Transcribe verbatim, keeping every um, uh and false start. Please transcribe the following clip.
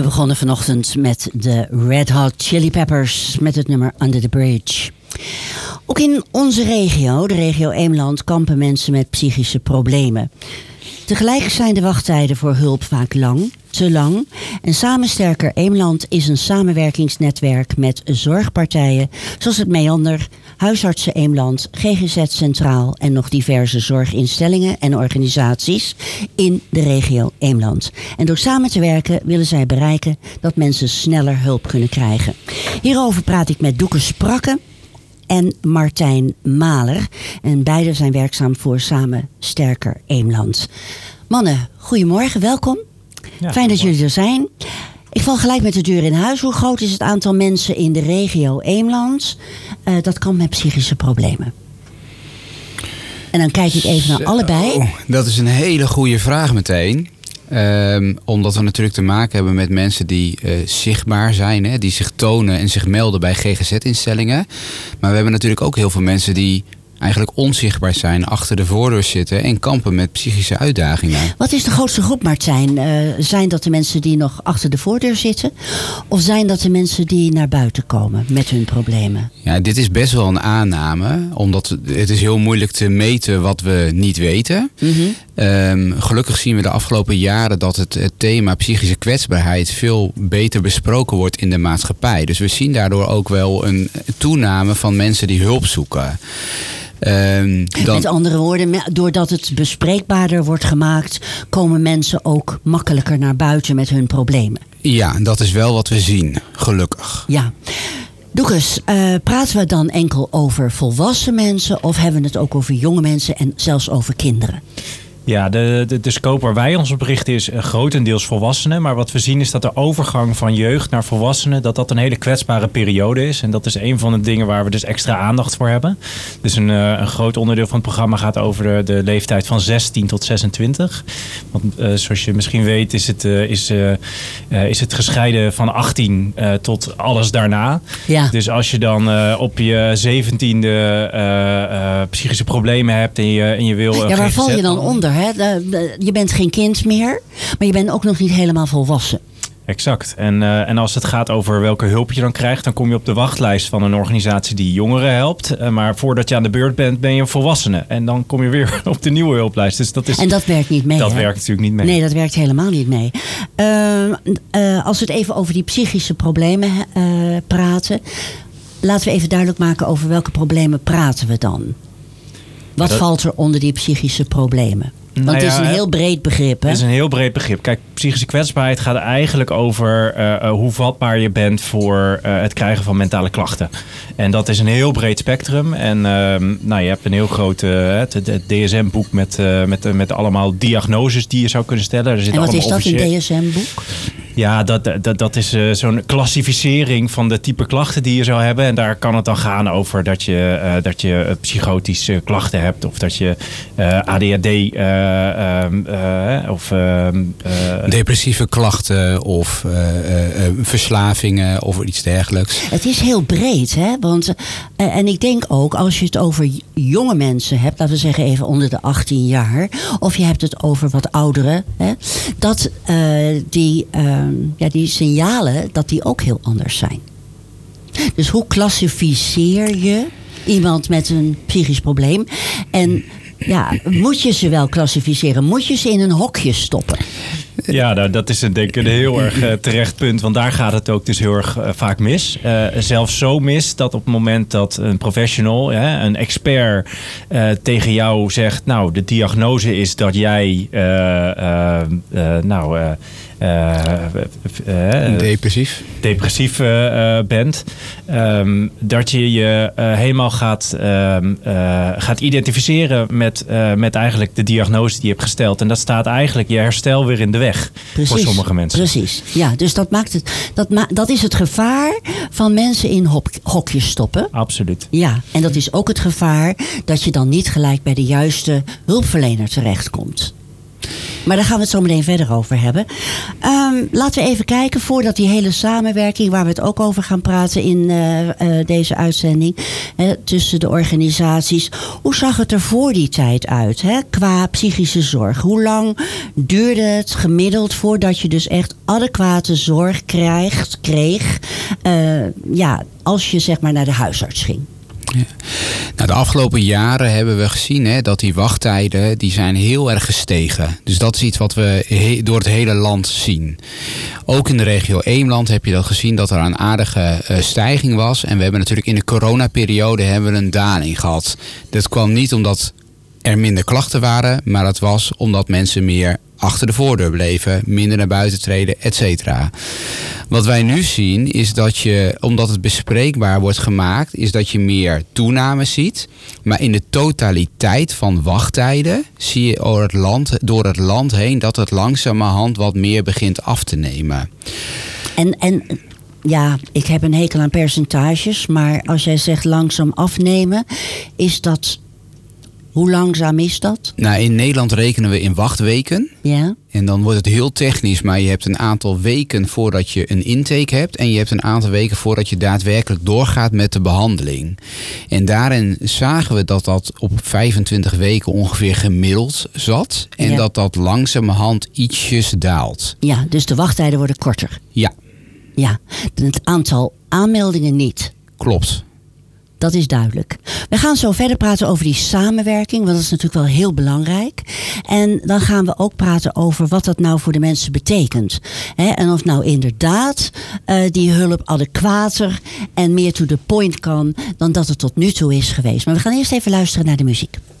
begonnen vanochtend met de Red Hot Chili Peppers met het nummer Under the Bridge. Ook in onze regio, de regio Eemland, kampen mensen met psychische problemen. Tegelijk zijn de wachttijden voor hulp vaak lang, te lang. En Samen Sterker Eemland is een samenwerkingsnetwerk met zorgpartijen zoals het Meander, Huisartsen Eemland, G G Z Centraal en nog diverse zorginstellingen en organisaties in de regio Eemland. En door samen te werken willen zij bereiken dat mensen sneller hulp kunnen krijgen. Hierover praat ik met Doeke Sprakke en Martijn Maler. En beide zijn werkzaam voor Samen Sterker Eemland. Mannen, goedemorgen, welkom. Ja, Fijn dat jullie er zijn. Ik val gelijk met de deur in huis. Hoe groot is het aantal mensen in de regio Eemland uh, dat kampt met psychische problemen? En dan kijk ik even naar allebei. Oh, dat is een hele goede vraag meteen. Um, omdat we natuurlijk te maken hebben met mensen die uh, zichtbaar zijn, hè, die zich tonen en zich melden bij G G Z-instellingen. Maar we hebben natuurlijk ook heel veel mensen die eigenlijk onzichtbaar zijn, achter de voordeur zitten en kampen met psychische uitdagingen. Wat is de grootste groep, Martijn? Uh, zijn dat de mensen die nog achter de voordeur zitten? Of zijn dat de mensen die naar buiten komen met hun problemen? Ja, dit is best wel een aanname, omdat het is heel moeilijk te meten wat we niet weten. Mm-hmm. Um, gelukkig zien we de afgelopen jaren dat het, het thema psychische kwetsbaarheid veel beter besproken wordt in de maatschappij. Dus we zien daardoor ook wel een toename van mensen die hulp zoeken. Um, dan... Met andere woorden, doordat het bespreekbaarder wordt gemaakt, komen mensen ook makkelijker naar buiten met hun problemen. Ja, dat is wel wat we zien, gelukkig. Ja. Doekes, uh, praten we dan enkel over volwassen mensen of hebben we het ook over jonge mensen en zelfs over kinderen? Ja, de, de, de scope waar wij ons op richten is uh, grotendeels volwassenen. Maar wat we zien is dat de overgang van jeugd naar volwassenen, dat dat een hele kwetsbare periode is. En dat is een van de dingen waar we dus extra aandacht voor hebben. Dus een, uh, een groot onderdeel van het programma gaat over de, de leeftijd van zestien tot zesentwintig. Want uh, zoals je misschien weet is het, uh, is, uh, uh, is het gescheiden van achttien uh, tot alles daarna. Ja. Dus als je dan uh, op je zeventiende uh, uh, psychische problemen hebt en je, en je wil... Uh, ja, waar val je dan onder? Hè? De, de, je bent geen kind meer, maar je bent ook nog niet helemaal volwassen. Exact. En, uh, en als het gaat over welke hulp je dan krijgt, dan kom je op de wachtlijst van een organisatie die jongeren helpt. Uh, maar voordat je aan de beurt bent, ben je een volwassene. En dan kom je weer op de nieuwe hulplijst. Dus dat is, en dat werkt niet mee. Dat hè? werkt natuurlijk niet mee. Nee, dat werkt helemaal niet mee. Uh, uh, als we het even over die psychische problemen uh, praten, laten we even duidelijk maken over welke problemen praten we dan. Wat dat... valt er onder die psychische problemen? Want nou ja, het is een heel breed begrip, hè? Het is een heel breed begrip. Kijk, psychische kwetsbaarheid gaat eigenlijk over uh, uh, hoe vatbaar je bent voor uh, het krijgen van mentale klachten. En dat is een heel breed spectrum. En uh, nou, je hebt een heel groot uh, het, het D S M-boek met, uh, met, uh, met allemaal diagnoses die je zou kunnen stellen. Er zit en wat is dat, officieel... een D S M-boek? Ja, dat, dat, dat is uh, zo'n klassificering van de type klachten die je zou hebben. En daar kan het dan gaan over dat je, uh, dat je psychotische klachten hebt. Of dat je uh, A D H D uh, uh, uh, of uh, uh, depressieve klachten of uh, uh, uh, verslavingen of iets dergelijks. Het is heel breed, hè? Want, uh, en ik denk ook als je het over jonge mensen hebt, laten we zeggen even onder de achttien jaar, of je hebt het over wat ouderen, hè, dat uh, die... Uh, Ja, die signalen, dat die ook heel anders zijn. Dus hoe klassificeer je iemand met een psychisch probleem? En ja, moet je ze wel klassificeren? Moet je ze in een hokje stoppen? Ja, nou, dat is een, denk ik een heel erg uh, terecht punt. Want daar gaat het ook dus heel erg uh, vaak mis. Uh, zelfs zo mis dat op het moment dat een professional, uh, een expert, uh, tegen jou zegt, nou, de diagnose is dat jij uh, uh, uh, nou... Uh, Uh, uh, depressief, depressief uh, uh, bent. Um, dat je je uh, helemaal gaat, uh, uh, gaat identificeren met, uh, met eigenlijk de diagnose die je hebt gesteld. En dat staat eigenlijk je herstel weer in de weg. Precies, voor sommige mensen. Precies, ja. Dus dat, maakt het, dat, ma- dat is het gevaar van mensen in hok- hokjes stoppen. Absoluut. Ja, en dat is ook het gevaar dat je dan niet gelijk bij de juiste hulpverlener terechtkomt. Maar daar gaan we het zo meteen verder over hebben. Um, laten we even kijken, voordat die hele samenwerking, waar we het ook over gaan praten in uh, uh, deze uitzending, hè, tussen de organisaties. Hoe zag het er voor die tijd uit, hè, qua psychische zorg? Hoe lang duurde het gemiddeld voordat je dus echt adequate zorg krijgt, kreeg, uh, ja, als je zeg maar naar de huisarts ging? Ja. Nou, de afgelopen jaren hebben we gezien hè, dat die wachttijden die zijn heel erg gestegen. Dus dat is iets wat we he- door het hele land zien. Ook in de regio Eemland heb je dat gezien dat er een aardige uh, stijging was. En we hebben natuurlijk in de coronaperiode hebben we een daling gehad. Dat kwam niet omdat er minder klachten waren, maar dat was omdat mensen meer achter de voordeur bleven, minder naar buiten treden, et cetera. Wat wij nu zien is dat je, omdat het bespreekbaar wordt gemaakt, is dat je meer toename ziet. Maar in de totaliteit van wachttijden zie je door het land, door het land heen dat het langzamerhand wat meer begint af te nemen. En, en ja, ik heb een hekel aan percentages, maar als jij zegt langzaam afnemen, is dat... Hoe langzaam is dat? Nou, in Nederland rekenen we in wachtweken. Ja. En dan wordt het heel technisch, maar je hebt een aantal weken voordat je een intake hebt. En je hebt een aantal weken voordat je daadwerkelijk doorgaat met de behandeling. En daarin zagen we dat dat op vijfentwintig weken ongeveer gemiddeld zat. En ja. dat dat langzamerhand ietsjes daalt. Ja, dus de wachttijden worden korter. Ja. Ja, het aantal aanmeldingen niet. Klopt. Dat is duidelijk. We gaan zo verder praten over die samenwerking, want dat is natuurlijk wel heel belangrijk. En dan gaan we ook praten over wat dat nou voor de mensen betekent. Hè, en of nou inderdaad uh, die hulp adequater en meer to the point kan dan dat het tot nu toe is geweest. Maar we gaan eerst even luisteren naar de muziek.